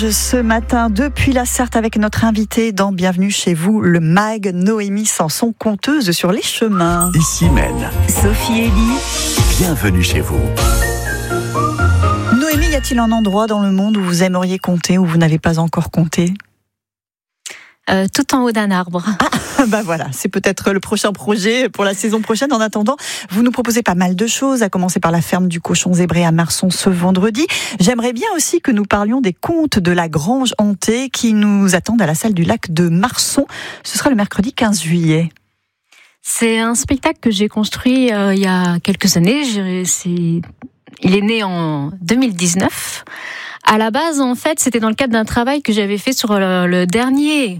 Ce matin, depuis la Sarthe, avec notre invité dans Bienvenue chez vous, le MAG, Noémie Sanson, conteuse sur les chemins. Ici Mène. Sophie Elie. Bienvenue chez vous. Noémie, y a-t-il un endroit dans le monde où vous aimeriez compter, où vous n'avez pas encore compté ? Tout en haut d'un arbre. Bah voilà, c'est peut-être le prochain projet pour la saison prochaine. En attendant, vous nous proposez pas mal de choses, à commencer par la ferme du cochon zébré à Marson ce vendredi. J'aimerais bien aussi que nous parlions des contes de la Grange hantée qui nous attendent à la salle du lac de Marson. Ce sera le mercredi 15 juillet. C'est un spectacle que j'ai construit il y a quelques années. Il est né en 2019. À la base, en fait, c'était dans le cadre d'un travail que j'avais fait sur le dernier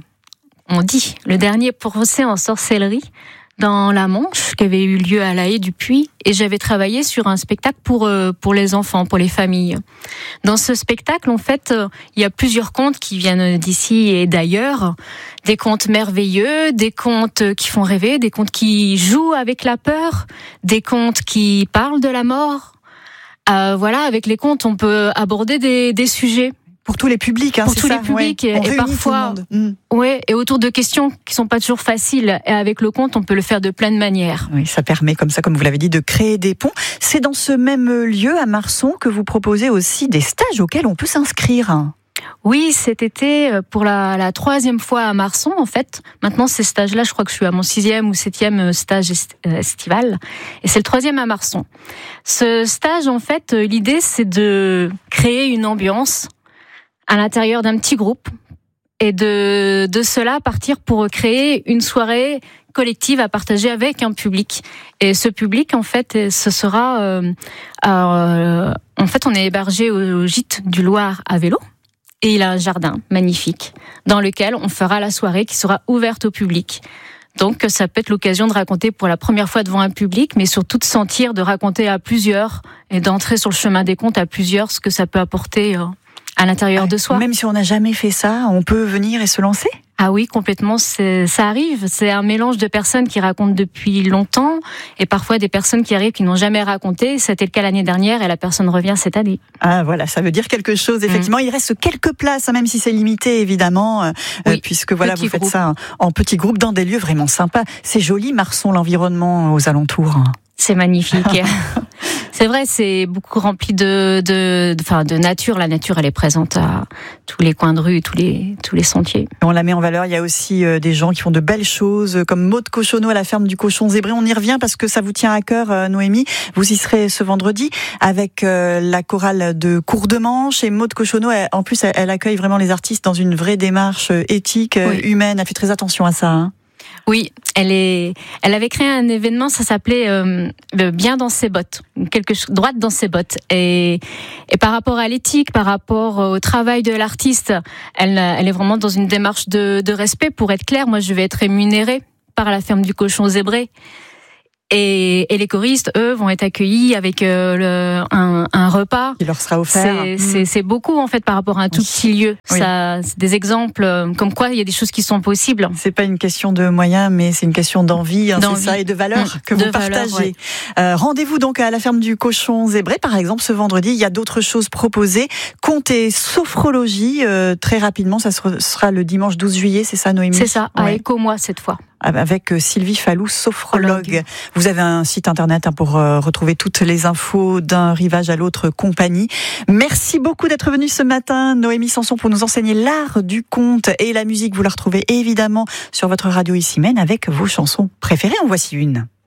procès en sorcellerie dans la Manche, qui avait eu lieu à La Haye du Puy, et j'avais travaillé sur un spectacle pour les enfants, pour les familles. Dans ce spectacle, en fait, il y a plusieurs contes qui viennent d'ici et d'ailleurs, des contes merveilleux, des contes qui font rêver, des contes qui jouent avec la peur, des contes qui parlent de la mort. Voilà, avec les contes, on peut aborder des sujets. Pour tous les publics, pour tous les publics, ouais. et parfois, et autour de questions qui sont pas toujours faciles. Et avec le conte, on peut le faire de plein de manières. Oui, ça permet, comme ça, comme vous l'avez dit, de créer des ponts. C'est dans ce même lieu, à Marson, que vous proposez aussi des stages auxquels on peut s'inscrire. Oui, cet été, pour la troisième fois à Marson, en fait. Maintenant, ces stages-là, je crois que je suis à mon 6e ou 7e stage estival. Et c'est le 3e à Marson. Ce stage, en fait, l'idée, c'est de créer une ambiance à l'intérieur d'un petit groupe et de cela partir pour créer une soirée collective à partager avec un public. Et ce public, en fait, ce sera... en fait, on est hébergé au gîte du Loir à vélo. Et il a un jardin magnifique dans lequel on fera la soirée qui sera ouverte au public. Donc ça peut être l'occasion de raconter pour la première fois devant un public, mais surtout de sentir, de raconter à plusieurs et d'entrer sur le chemin des contes à plusieurs, ce que ça peut apporter à l'intérieur de soi. Même si on n'a jamais fait ça, on peut venir et se lancer ? Ah oui, complètement, ça arrive. C'est un mélange de personnes qui racontent depuis longtemps et parfois des personnes qui arrivent qui n'ont jamais raconté. C'était le cas l'année dernière et la personne revient cette année. Ah voilà, ça veut dire quelque chose. Effectivement, il reste quelques places, même si c'est limité évidemment, puisque voilà, vous faites ça en petits groupes dans des lieux vraiment sympas. C'est joli, Marson, l'environnement aux alentours. C'est magnifique. C'est vrai, c'est beaucoup rempli de nature. La nature, elle est présente à tous les coins de rue, tous les sentiers. On la met en valeur. Il y a aussi des gens qui font de belles choses, comme Maud Cochonneau à la ferme du cochon zébré. On y revient parce que ça vous tient à cœur, Noémie. Vous y serez ce vendredi avec la chorale de Courdemanche. Et Maud Cochonneau, en plus, elle accueille vraiment les artistes dans une vraie démarche éthique, humaine. Elle fait très attention à ça. Oui, elle avait créé un événement, ça s'appelait Bien dans ses bottes, droite dans ses bottes. Et par rapport à l'éthique, par rapport au travail de l'artiste, elle est vraiment dans une démarche de respect. Pour être claire, moi je vais être rémunérée par la ferme du cochon zébré. Et les choristes, eux, vont être accueillis avec un repas. Il leur sera offert. C'est beaucoup, en fait, par rapport à un tout petit lieu. Oui. Ça, c'est des exemples comme quoi il y a des choses qui sont possibles. C'est pas une question de moyens, mais c'est une question d'envie, c'est ça, et de valeurs que vous partagez. Rendez-vous donc à la ferme du cochon zébré, par exemple, ce vendredi. Il y a d'autres choses proposées. Contes et sophrologie, très rapidement. Ça sera le dimanche 12 juillet, c'est ça, Noémie ? C'est ça, à Éco-moi cette fois. Avec Sylvie Fallou, sophrologue. Vous avez un site internet pour retrouver toutes les infos d'un rivage à l'autre compagnie. Merci beaucoup d'être venue ce matin, Noémie Sanson, pour nous enseigner l'art du conte et la musique. Vous la retrouvez évidemment sur votre radio Ici Mène avec vos chansons préférées. En voici une.